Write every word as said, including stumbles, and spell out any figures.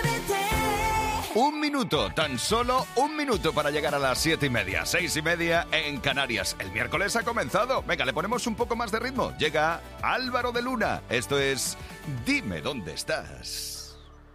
Un minuto, tan solo un minuto para llegar a las siete y media, seis y media en Canarias. El miércoles ha comenzado. Venga, le ponemos un poco más de ritmo. Llega Álvaro de Luna. Esto es Dime dónde estás.